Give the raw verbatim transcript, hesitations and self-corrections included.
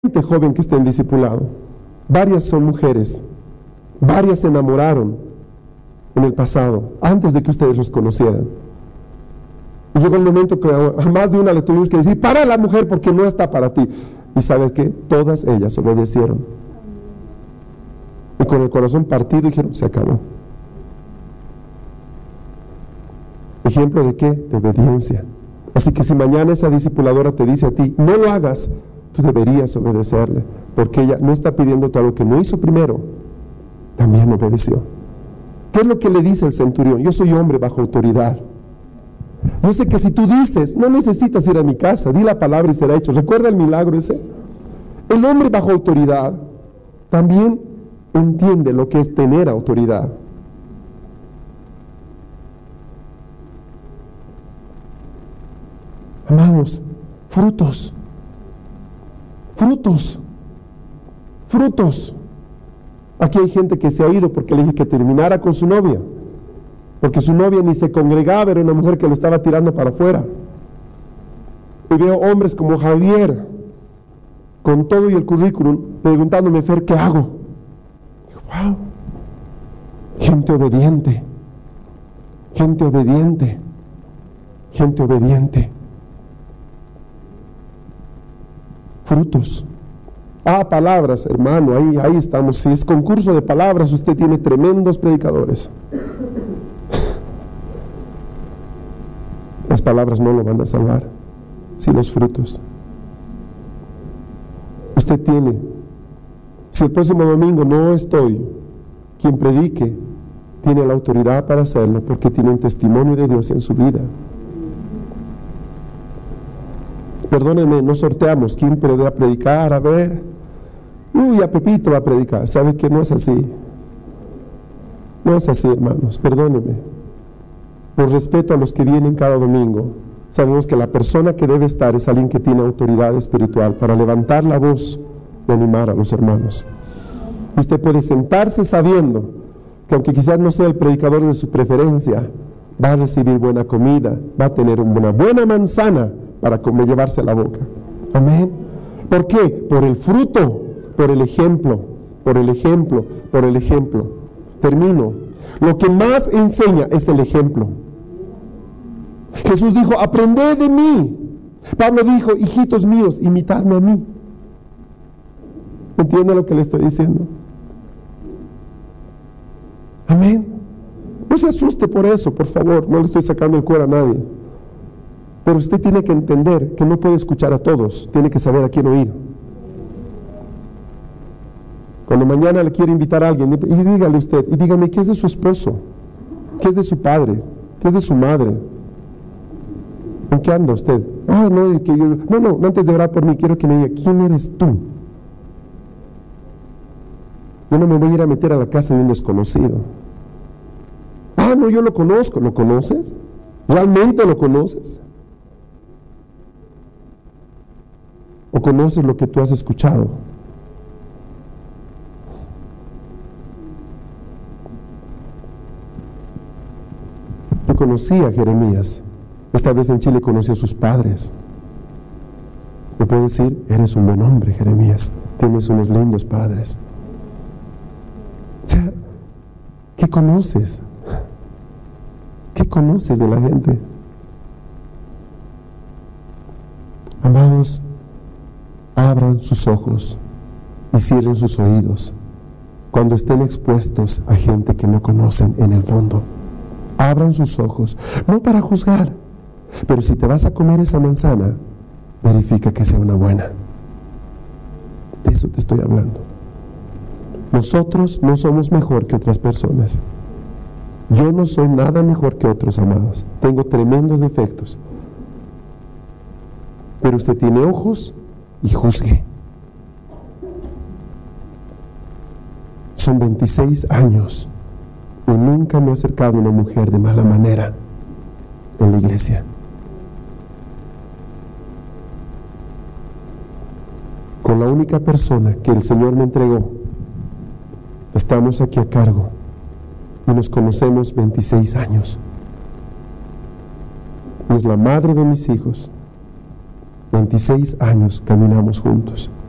gente joven que está en discipulado, varias son mujeres, varias se enamoraron en el pasado, antes de que ustedes los conocieran. Y llegó el momento que a más de una le tuvimos que decir, para la mujer porque no está para ti. Y ¿sabes qué? Todas ellas obedecieron. Y con el corazón partido dijeron, se acabó. ¿Ejemplo de qué? De obediencia. Así que si mañana esa discipuladora te dice a ti, no lo hagas, tú deberías obedecerle, porque ella no está pidiéndote algo que no hizo primero, también obedeció. ¿Qué es lo que le dice el centurión? Yo soy hombre bajo autoridad. Yo sé que si tú dices, no necesitas ir a mi casa, di la palabra y será hecho. ¿Recuerda el milagro ese? El hombre bajo autoridad también entiende lo que es tener autoridad. Amados, frutos, frutos, frutos. Aquí hay gente que se ha ido porque le dije que terminara con su novia, porque su novia ni se congregaba, era una mujer que lo estaba tirando para afuera. Y veo hombres como Javier, con todo y el currículum, preguntándome, Fer, ¿qué hago? Digo, wow, gente obediente, gente obediente, gente obediente. Frutos. Ah, palabras, hermano, ahí, ahí estamos. Si es concurso de palabras, usted tiene tremendos predicadores. Las palabras no lo van a salvar, sino los frutos. Usted tiene, si el próximo domingo no estoy, quien predique tiene la autoridad para hacerlo, porque tiene un testimonio de Dios en su vida. Perdónenme, no sorteamos quién puede predicar, a ver, uy, a Pepito va a predicar. ¿Sabe que no es así? No es así, hermanos, perdónenme. Por respeto a los que vienen cada domingo, sabemos que la persona que debe estar es alguien que tiene autoridad espiritual para levantar la voz y animar a los hermanos. Usted puede sentarse sabiendo que aunque quizás no sea el predicador de su preferencia, va a recibir buena comida, va a tener una buena manzana para comer, llevarse a la boca. Amén. ¿Por qué? Por el fruto, por el ejemplo, por el ejemplo, por el ejemplo. Termino. Lo que más enseña es el ejemplo. Jesús dijo, aprended de mí. Pablo dijo, hijitos míos, imitadme a mí. ¿Entiende lo que le estoy diciendo? Amén. No se asuste por eso, por favor, no le estoy sacando el cuero a nadie. Pero usted tiene que entender que no puede escuchar a todos, tiene que saber a quién oír. Cuando mañana le quiere invitar a alguien, y dígale usted, y dígame, ¿qué es de su esposo? ¿Qué es de su padre? ¿Qué es de su madre? ¿En qué anda usted? Ah, no, que yo, no, no, antes de orar por mí, quiero que me diga, ¿quién eres tú? Yo no me voy a ir a meter a la casa de un desconocido. Ah, no, yo lo conozco. ¿Lo conoces? ¿Realmente lo conoces? ¿O conoces lo que tú has escuchado? Yo conocí a Jeremías. Esta vez en Chile conocí a sus padres. Me puedo decir, eres un buen hombre, Jeremías. Tienes unos lindos padres. O sea, ¿qué conoces? ¿Qué conoces de la gente? Amados, abran sus ojos y cierren sus oídos cuando estén expuestos a gente que no conocen en el fondo. Abran sus ojos, no para juzgar, pero si te vas a comer esa manzana, verifica que sea una buena. De eso te estoy hablando. Nosotros no somos mejor que otras personas. Yo no soy nada mejor que otros, amados. Tengo tremendos defectos. Pero usted tiene ojos y juzgue. Son veintiséis años y nunca me he acercado a una mujer de mala manera en la iglesia. Con la única persona que el Señor me entregó, estamos aquí a cargo y nos conocemos veintiséis años. Es la madre de mis hijos. veintiséis años caminamos juntos.